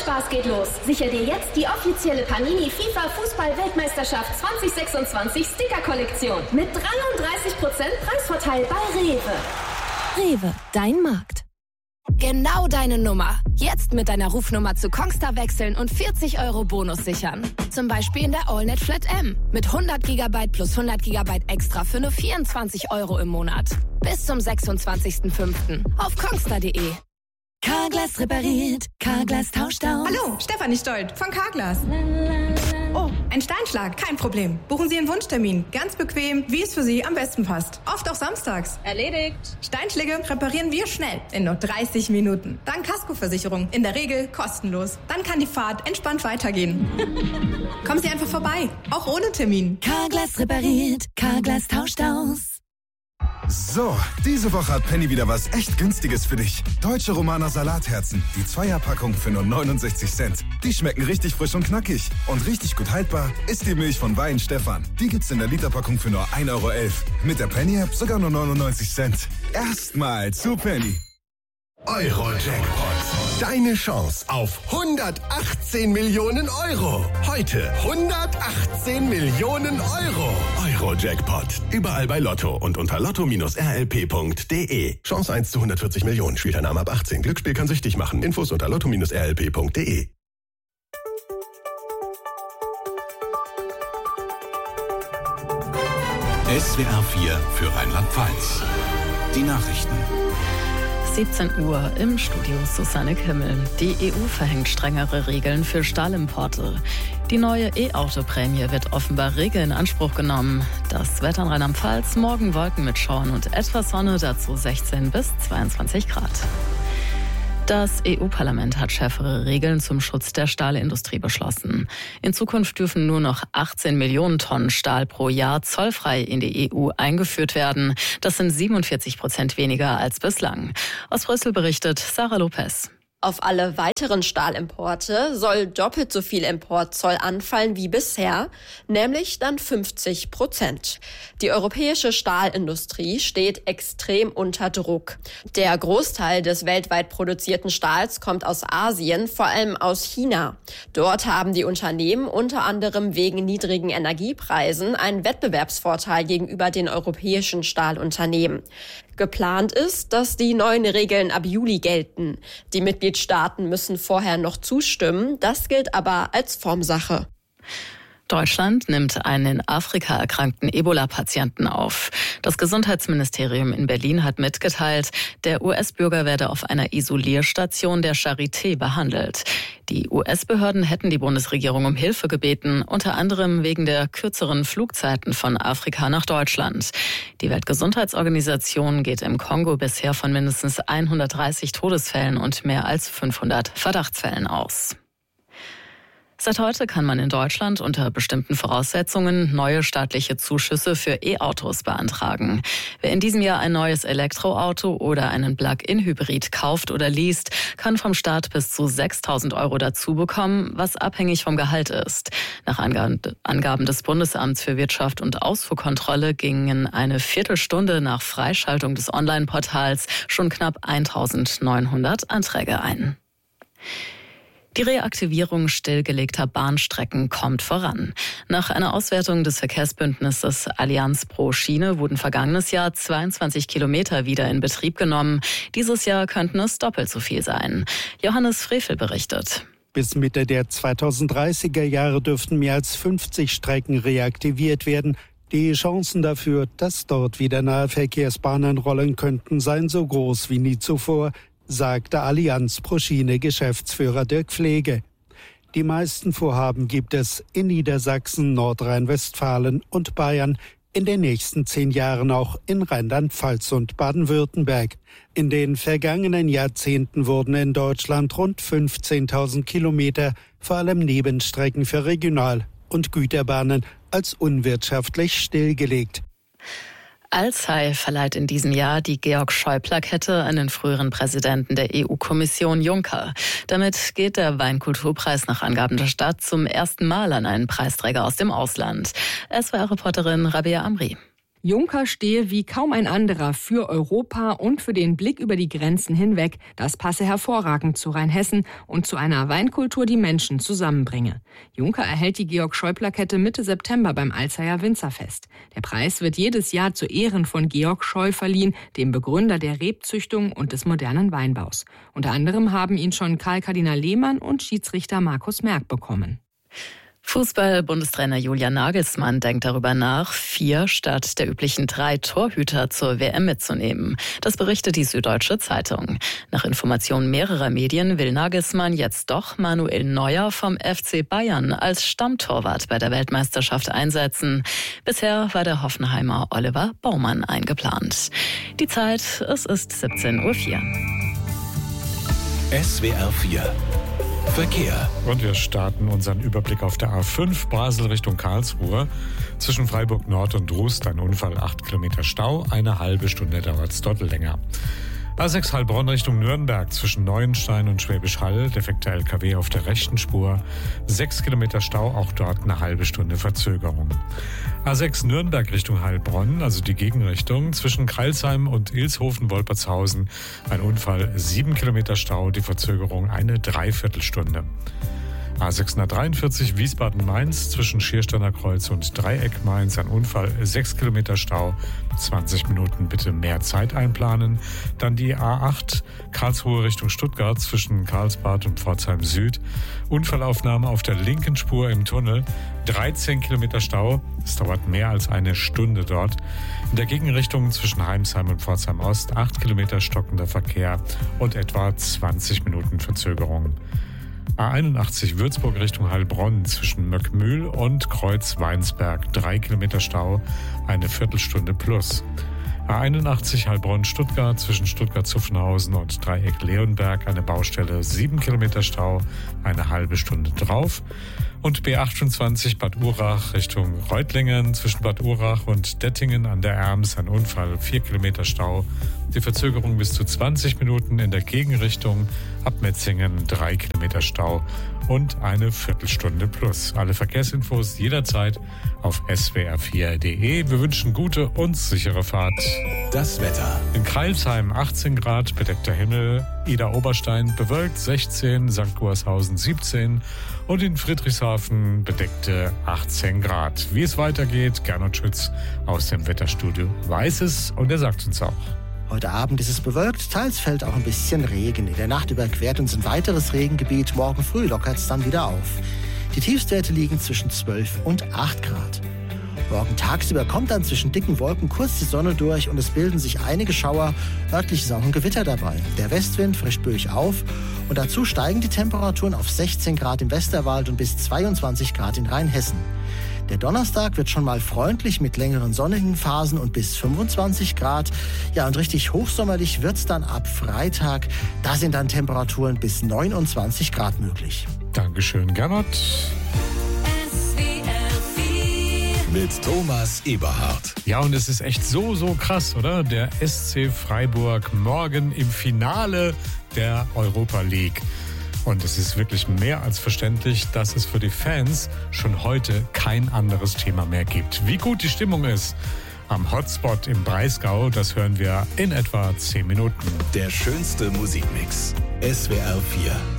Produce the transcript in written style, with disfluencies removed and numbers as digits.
Spaß geht los. Sicher dir jetzt die offizielle Panini FIFA Fußball-Weltmeisterschaft 2026 Sticker-Kollektion mit 33% Preisvorteil bei Rewe. Rewe, dein Markt. Genau deine Nummer. Jetzt mit deiner Rufnummer zu Kongstar wechseln und 40 € Bonus sichern. Zum Beispiel in der AllNet Flat M. Mit 100 GB plus 100 GB extra für nur 24 € im Monat. Bis zum 26.05. auf kongstar.de. Carglass repariert, Carglass tauscht aus. Hallo, Stefanie Stolt von Carglass. Oh, ein Steinschlag, kein Problem. Buchen Sie Ihren Wunschtermin. Ganz bequem, wie es für Sie am besten passt. Oft auch samstags. Erledigt. Steinschläge reparieren wir schnell, in nur 30 Minuten. Dank Kaskoversicherung, in der Regel kostenlos. Dann kann die Fahrt entspannt weitergehen. Kommen Sie einfach vorbei, auch ohne Termin. Carglass repariert, Carglass tauscht aus. So, diese Woche hat Penny wieder was echt Günstiges für dich. Deutsche Romaner Salatherzen. Die Zweierpackung für nur 69 Cent. Die schmecken richtig frisch und knackig. Und richtig gut haltbar ist die Milch von Weihenstephan. Die gibt's in der Literpackung für nur 1,11 €. Mit der Penny-App sogar nur 99 Cent. Erstmal zu Penny. Euro-Jackpot. Deine Chance auf 118 Millionen €. Heute 118 Millionen €. Euro-Jackpot. Überall bei Lotto und unter lotto-rlp.de. Chance 1 zu 140 Millionen. Spielteilnahme ab 18. Glücksspiel kann süchtig machen. Infos unter lotto-rlp.de. SWR 4 für Rheinland-Pfalz. Die Nachrichten. 17 Uhr im Studio Susanne Kimmel. Die EU verhängt strengere Regeln für Stahlimporte. Die neue E-Auto-Prämie wird offenbar rege in Anspruch genommen. Das Wetter in Rheinland-Pfalz, morgen Wolken mit Schauern und etwas Sonne, dazu 16 bis 22 Grad. Das EU-Parlament hat schärfere Regeln zum Schutz der Stahlindustrie beschlossen. In Zukunft dürfen nur noch 18 Millionen Tonnen Stahl pro Jahr zollfrei in die EU eingeführt werden. Das sind 47% weniger als bislang. Aus Brüssel berichtet Sarah Lopez. Auf alle weiteren Stahlimporte soll doppelt so viel Importzoll anfallen wie bisher, nämlich dann 50%. Die europäische Stahlindustrie steht extrem unter Druck. Der Großteil des weltweit produzierten Stahls kommt aus Asien, vor allem aus China. Dort haben die Unternehmen unter anderem wegen niedrigen Energiepreisen einen Wettbewerbsvorteil gegenüber den europäischen Stahlunternehmen. Geplant ist, dass die neuen Regeln ab Juli gelten. Die Mitgliedstaaten müssen vorher noch zustimmen. Das gilt aber als Formsache. Deutschland nimmt einen in Afrika erkrankten Ebola-Patienten auf. Das Gesundheitsministerium in Berlin hat mitgeteilt, der US-Bürger werde auf einer Isolierstation der Charité behandelt. Die US-Behörden hätten die Bundesregierung um Hilfe gebeten, unter anderem wegen der kürzeren Flugzeiten von Afrika nach Deutschland. Die Weltgesundheitsorganisation geht im Kongo bisher von mindestens 130 Todesfällen und mehr als 500 Verdachtsfällen aus. Seit heute kann man in Deutschland unter bestimmten Voraussetzungen neue staatliche Zuschüsse für E-Autos beantragen. Wer in diesem Jahr ein neues Elektroauto oder einen Plug-in-Hybrid kauft oder least, kann vom Staat bis zu 6.000 € dazu bekommen, was abhängig vom Gehalt ist. Nach Angaben des Bundesamts für Wirtschaft und Ausfuhrkontrolle gingen eine Viertelstunde nach Freischaltung des Online-Portals schon knapp 1.900 Anträge ein. Die Reaktivierung stillgelegter Bahnstrecken kommt voran. Nach einer Auswertung des Verkehrsbündnisses Allianz pro Schiene wurden vergangenes Jahr 22 Kilometer wieder in Betrieb genommen. Dieses Jahr könnten es doppelt so viel sein. Johannes Frevel berichtet. Bis Mitte der 2030er Jahre dürften mehr als 50 Strecken reaktiviert werden. Die Chancen dafür, dass dort wieder Nahverkehrsbahnen rollen könnten, seien so groß wie nie zuvor, sagte Allianz pro Schiene Geschäftsführer Dirk Pflege. Die meisten Vorhaben gibt es in Niedersachsen, Nordrhein-Westfalen und Bayern, in den nächsten 10 Jahren auch in Rheinland-Pfalz und Baden-Württemberg. In den vergangenen Jahrzehnten wurden in Deutschland rund 15.000 Kilometer, vor allem Nebenstrecken für Regional- und Güterbahnen, als unwirtschaftlich stillgelegt. Alzey verleiht in diesem Jahr die Georg-Schäuble-Plakette an den früheren Präsidenten der EU-Kommission Juncker. Damit geht der Weinkulturpreis nach Angaben der Stadt zum ersten Mal an einen Preisträger aus dem Ausland. SWR-Reporterin Rabea Amri. Juncker stehe wie kaum ein anderer für Europa und für den Blick über die Grenzen hinweg. Das passe hervorragend zu Rheinhessen und zu einer Weinkultur, die Menschen zusammenbringe. Juncker erhält die Georg-Scheu-Plakette Mitte September beim Alzeyer Winzerfest. Der Preis wird jedes Jahr zu Ehren von Georg Scheu verliehen, dem Begründer der Rebzüchtung und des modernen Weinbaus. Unter anderem haben ihn schon Karl Kardinal Lehmann und Schiedsrichter Markus Merck bekommen. Fußball-Bundestrainer Julian Nagelsmann denkt darüber nach, 4 statt der üblichen 3 Torhüter zur WM mitzunehmen. Das berichtet die Süddeutsche Zeitung. Nach Informationen mehrerer Medien will Nagelsmann jetzt doch Manuel Neuer vom FC Bayern als Stammtorwart bei der Weltmeisterschaft einsetzen. Bisher war der Hoffenheimer Oliver Baumann eingeplant. Die Zeit, es ist 17:04 Uhr. SWR 4 Verkehr. Und wir starten unseren Überblick auf der A5 Basel Richtung Karlsruhe. Zwischen Freiburg Nord und Rust ein Unfall, 8 Kilometer Stau, eine halbe Stunde dauert es dort länger. A6 Heilbronn Richtung Nürnberg zwischen Neuenstein und Schwäbisch Hall, defekter LKW auf der rechten Spur, 6 Kilometer Stau, auch dort eine halbe Stunde Verzögerung. A6 Nürnberg Richtung Heilbronn, also die Gegenrichtung, zwischen Crailsheim und Ilshofen-Wolpertshausen, ein Unfall, 7 Kilometer Stau, die Verzögerung eine Dreiviertelstunde. A643 Wiesbaden-Mainz zwischen Schiersteiner Kreuz und Dreieck Mainz, ein Unfall, 6 Kilometer Stau, 20 Minuten bitte mehr Zeit einplanen. Dann die A8 Karlsruhe Richtung Stuttgart zwischen Karlsbad und Pforzheim Süd, Unfallaufnahme auf der linken Spur im Tunnel, 13 Kilometer Stau, es dauert mehr als eine Stunde dort. In der Gegenrichtung zwischen Heimsheim und Pforzheim Ost 8 Kilometer stockender Verkehr und etwa 20 Minuten Verzögerung. A81 Würzburg Richtung Heilbronn zwischen Möckmühl und Kreuz-Weinsberg 3 Kilometer Stau, eine Viertelstunde plus. A81 Heilbronn-Stuttgart zwischen Stuttgart-Zuffenhausen und Dreieck-Leonberg eine Baustelle, 7 Kilometer Stau, eine halbe Stunde drauf. Und B28 Bad Urach Richtung Reutlingen zwischen Bad Urach und Dettingen an der Erms ein Unfall, 4 Kilometer Stau. Die Verzögerung bis zu 20 Minuten in der Gegenrichtung, ab Metzingen 3 Kilometer Stau und eine Viertelstunde plus. Alle Verkehrsinfos jederzeit auf swr4.de. Wir wünschen gute und sichere Fahrt. Das Wetter. In Crailsheim 18 Grad, bedeckter Himmel. Idar-Oberstein bewölkt 16, St. Guershausen 17 und in Friedrichshafen bedeckte 18 Grad. Wie es weitergeht, Gernot Schütz aus dem Wetterstudio weiß es und er sagt uns auch. Heute Abend ist es bewölkt, teils fällt auch ein bisschen Regen. In der Nacht überquert uns ein weiteres Regengebiet. Morgen früh lockert es dann wieder auf. Die Tiefstwerte liegen zwischen 12 und 8 Grad. Morgen tagsüber kommt dann zwischen dicken Wolken kurz die Sonne durch und es bilden sich einige Schauer. Örtlich ist auch ein Gewitter dabei. Der Westwind frischt böig auf und dazu steigen die Temperaturen auf 16 Grad im Westerwald und bis 22 Grad in Rheinhessen. Der Donnerstag wird schon mal freundlich mit längeren sonnigen Phasen und bis 25 Grad. Ja, und richtig hochsommerlich wird's dann ab Freitag. Da sind dann Temperaturen bis 29 Grad möglich. Dankeschön, Gernot. Mit Thomas Eberhardt. Ja, und es ist echt so krass, oder? Der SC Freiburg morgen im Finale der Europa League. Und es ist wirklich mehr als verständlich, dass es für die Fans schon heute kein anderes Thema mehr gibt. Wie gut die Stimmung ist am Hotspot im Breisgau, das hören wir in etwa 10 Minuten. Der schönste Musikmix. SWR 4.